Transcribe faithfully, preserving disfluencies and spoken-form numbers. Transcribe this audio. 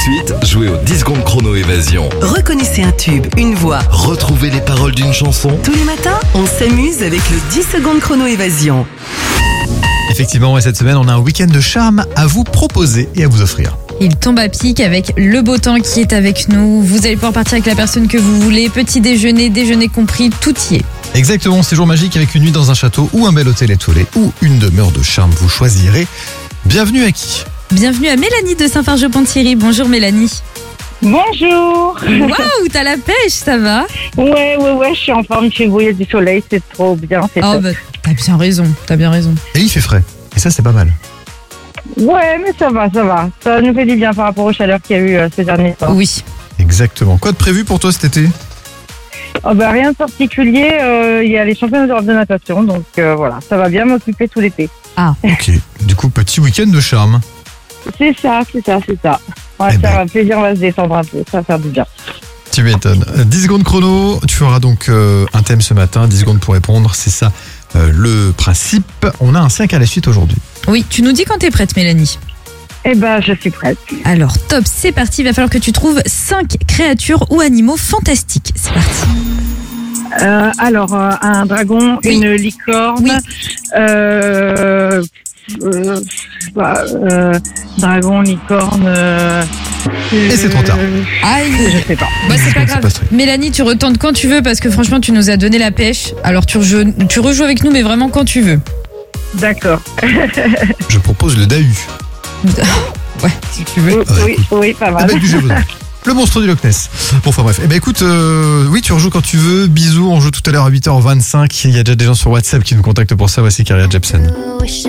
de suite, jouez au dix secondes chrono évasion. Reconnaissez un tube, une voix. Retrouvez les paroles d'une chanson. Tous les matins, on s'amuse avec le dix secondes chrono évasion. Effectivement, et cette semaine, on a un week-end de charme à vous proposer et à vous offrir. Il tombe à pic avec le beau temps qui est avec nous. Vous allez pouvoir partir avec la personne que vous voulez. Petit déjeuner, déjeuner compris, tout y est. Exactement, séjour magique avec une nuit dans un château ou un bel hôtel étoilé ou une demeure de charme, vous choisirez. Bienvenue à qui ? Bienvenue à Mélanie de Saint-Fargeau-Ponthierry. Bonjour Mélanie. Bonjour. Waouh, t'as la pêche, ça va ? Ouais, ouais, ouais, je suis en forme, chez vous, il y a du soleil, c'est trop bien, c'est Oh top. bah, t'as bien raison, t'as bien raison. Et il fait frais. Et ça, c'est pas mal. Ouais, mais ça va, ça va. Ça nous fait du bien par rapport aux chaleurs qu'il y a eu euh, ces derniers temps. Oui. Exactement. Quoi de prévu pour toi cet été ? Oh, bah, rien de particulier, euh, il y a les championnats d'Europe de natation, donc euh, voilà, ça va bien m'occuper tout l'été. Ok. Du coup, petit week-end de charme. C'est ça, c'est ça, c'est ça. On va Eh se faire ben. un plaisir, on va se détendre un peu, ça va faire du bien. Tu m'étonnes. Euh, dix secondes chrono, tu auras donc euh, un thème ce matin, dix secondes pour répondre, c'est ça euh, le principe. On a un cinq à la suite aujourd'hui. Oui, tu nous dis quand t'es prête Mélanie. Eh ben, je suis prête. Alors top, c'est parti, il va falloir que tu trouves cinq créatures ou animaux fantastiques. C'est parti. Euh, alors, euh, un dragon, Oui. une licorne, Oui. euh, euh, bah, euh, dragon, licorne. Euh, Et c'est trop tard. Aïe. Je sais pas. Bah c'est pas C'est grave. pas strict. Mélanie, tu retentes quand tu veux parce que franchement tu nous as donné la pêche. Alors tu rejoues, tu rejoues avec nous mais vraiment quand tu veux. D'accord. Je propose le Dahu. Ouais, si tu veux. Oui, Ah, oui, écoute. oui, pas mal. Avec du Gévaudan. Le monstre du Loch Ness. Bon, enfin bref. Eh ben écoute, euh, oui, tu rejoues quand tu veux. Bisous, on joue tout à l'heure à huit heures vingt-cinq. Il y a déjà des gens sur WhatsApp qui nous contactent pour ça. Voici Kyria Jepsen. Wish